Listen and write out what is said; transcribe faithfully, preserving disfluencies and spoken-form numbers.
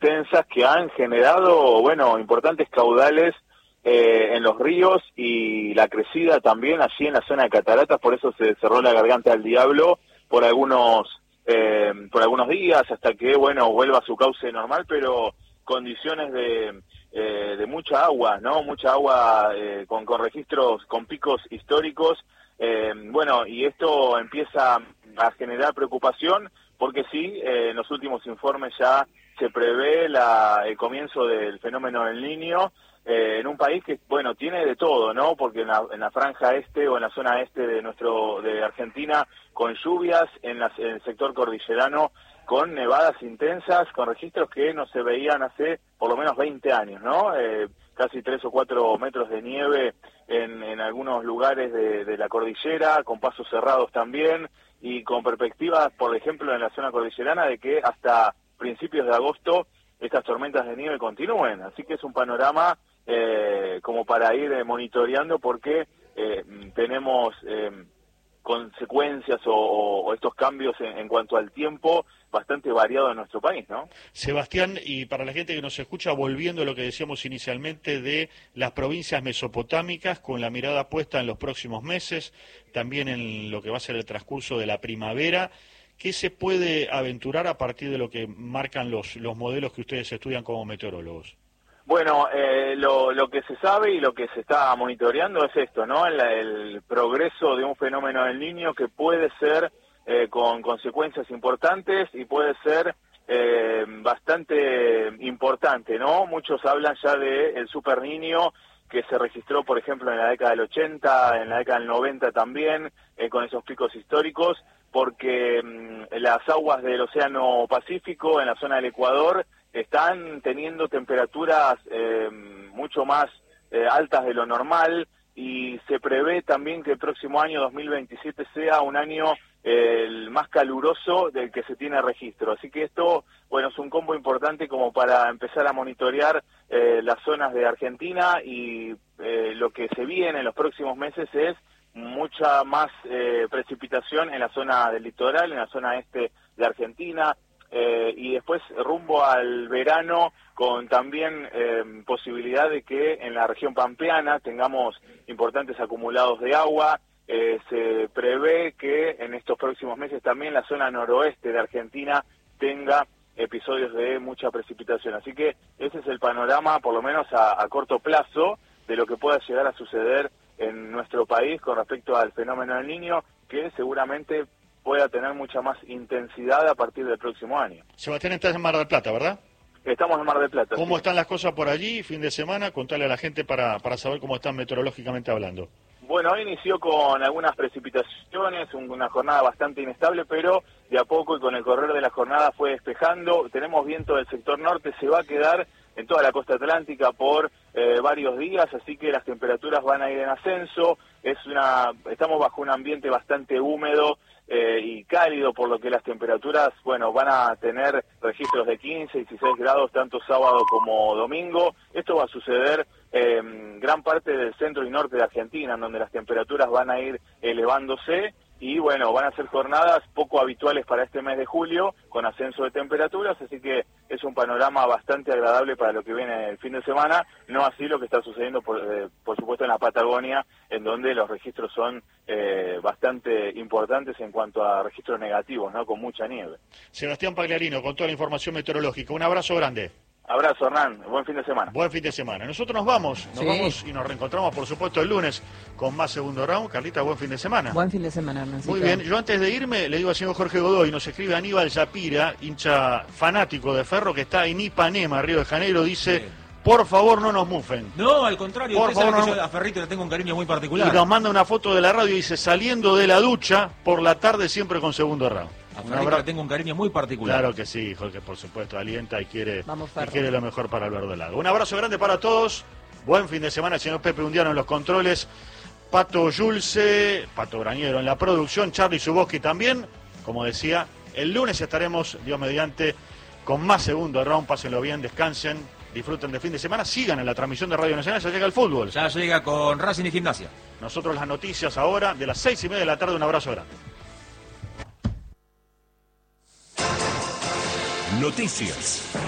intensas que han generado, bueno, importantes caudales eh, en los ríos y la crecida también allí en la zona de Cataratas, por eso se cerró la garganta del Diablo por algunos eh, por algunos días hasta que, bueno, vuelva a su cauce normal, pero condiciones de eh, de mucha agua, ¿no? Mucha agua eh, con, con registros, con picos históricos, eh, bueno, y esto empieza a generar preocupación porque sí, eh, en los últimos informes ya se prevé la, el comienzo del fenómeno del Niño eh, en un país que, bueno, tiene de todo, ¿no? Porque en la, en la franja este o en la zona este de nuestro de Argentina, con lluvias, en, las, en el sector cordillerano, con nevadas intensas, con registros que no se veían hace por lo menos veinte años, ¿no? Eh, casi tres o cuatro metros de nieve en, en algunos lugares de, de la cordillera, con pasos cerrados también, y con perspectivas, por ejemplo, en la zona cordillerana, de que hasta principios de agosto estas tormentas de nieve continúen. Así que es un panorama eh, como para ir eh, monitoreando, porque eh, tenemos eh, consecuencias o, o estos cambios en, en cuanto al tiempo bastante variado en nuestro país, ¿no? Sebastián, y para la gente que nos escucha, volviendo a lo que decíamos inicialmente de las provincias mesopotámicas, con la mirada puesta en los próximos meses, también en lo que va a ser el transcurso de la primavera, ¿qué se puede aventurar a partir de lo que marcan los, los modelos que ustedes estudian como meteorólogos? Bueno, eh, lo, lo que se sabe y lo que se está monitoreando es esto, ¿no? El, el progreso de un fenómeno del Niño que puede ser eh, con consecuencias importantes y puede ser eh, bastante importante, ¿no? Muchos hablan ya de el Super Niño que se registró, por ejemplo, en la década del ochenta, en la década del noventa también, eh, con esos picos históricos, porque mmm, las aguas del Océano Pacífico, en la zona del Ecuador, están teniendo temperaturas eh, mucho más eh, altas de lo normal, y se prevé también que el próximo año dos mil veintisiete sea un año eh, el más caluroso del que se tiene registro. Así que esto, bueno, es un combo importante como para empezar a monitorear eh, las zonas de Argentina, y eh, lo que se viene en los próximos meses es mucha más eh, precipitación en la zona del litoral, en la zona este de Argentina, eh, y después rumbo al verano, con también eh, posibilidad de que en la región pampeana tengamos importantes acumulados de agua. Eh, se prevé que en estos próximos meses también la zona noroeste de Argentina tenga episodios de mucha precipitación. Así que ese es el panorama, por lo menos a, a corto plazo, de lo que pueda llegar a suceder en nuestro país con respecto al fenómeno del Niño, que seguramente pueda tener mucha más intensidad a partir del próximo año. Sebastián, estás en Mar del Plata, ¿verdad? Estamos en Mar del Plata. ¿Cómo sí. están las cosas por allí, fin de semana? Contale a la gente para, para saber cómo están meteorológicamente hablando. Bueno, hoy inició con algunas precipitaciones, una jornada bastante inestable, pero de a poco y con el correr de la jornada fue despejando. Tenemos viento del sector norte, se va a quedar en toda la costa atlántica por eh, varios días, así que las temperaturas van a ir en ascenso. Es una, estamos bajo un ambiente bastante húmedo eh, y cálido, por lo que las temperaturas, bueno, van a tener registros de quince, dieciséis grados tanto sábado como domingo. Esto va a suceder en gran parte del centro y norte de Argentina, en donde las temperaturas van a ir elevándose. Y bueno, van a ser jornadas poco habituales para este mes de julio, con ascenso de temperaturas, así que es un panorama bastante agradable para lo que viene el fin de semana, no así lo que está sucediendo, por, eh, por supuesto, en la Patagonia, en donde los registros son eh, bastante importantes en cuanto a registros negativos, ¿no? Con mucha nieve. Sebastián Pagliarino, con toda la información meteorológica. Un abrazo grande. Abrazo, Hernán. Buen fin de semana. Buen fin de semana. Nosotros nos vamos, nos Sí. vamos y nos reencontramos, por supuesto, el lunes con más Segundo Round. Carlita, buen fin de semana. Buen fin de semana, Hernancito. Muy bien. Yo antes de irme le digo al señor Jorge Godoy, nos escribe Aníbal Zapira, hincha fanático de Ferro, que está en Ipanema, Río de Janeiro, dice, sí. Por favor no nos mufen. No, al contrario, por usted favor, sabe que no... yo a Ferrito le tengo un cariño muy particular. Y nos manda una foto de la radio y dice, saliendo de la ducha, por la tarde siempre con Segundo Round. A Ferrito le tengo un cariño muy particular. Claro que sí, Jorge, por supuesto, alienta y quiere, Vamos, y quiere lo mejor para el Verde Lago. Un abrazo grande para todos, buen fin de semana, señor Pepe Undiano en los controles, Pato Yulce, Pato Grañero en la producción, Charly Zuboski también, como decía, el lunes estaremos, Dios mediante, con más Segundo Round. Pásenlo bien, descansen, disfruten de fin de semana, sigan en la transmisión de Radio Nacional, ya llega el fútbol. Ya llega con Racing y Gimnasia. Nosotros las noticias ahora, de las seis y media de la tarde, un abrazo grande. Noticias.